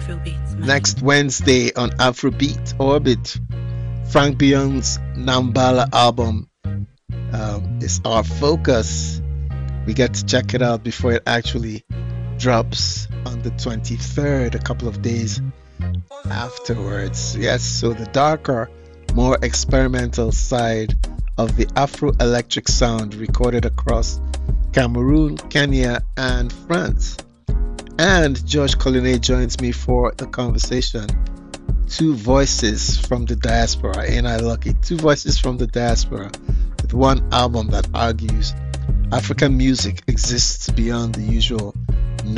Next Wednesday on Afrobeat Orbit, Frank Beyond's Nambala album is our focus. We get to check it out before it actually drops on the 23rd, a couple of days afterwards. Yes, so the darker, more experimental side of the Afro electric sound recorded across Cameroon, Kenya, and France. And George Collinet joins me for the conversation. Two voices from the diaspora. Ain't I lucky? Two voices from the diaspora with one album that argues African music exists beyond the usual